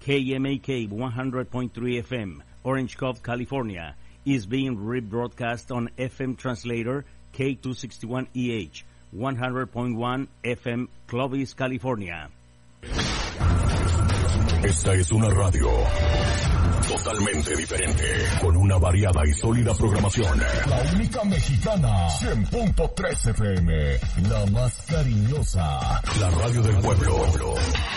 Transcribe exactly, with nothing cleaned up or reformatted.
K M A K one hundred point three F M, Orange Cove, California, is being rebroadcast on F M translator K two sixty-one E H, one hundred point one F M, Clovis, California. Esta es una radio totalmente diferente, con una variada y sólida programación. La única mexicana, cien punto tres F M, la más cariñosa, la radio del pueblo.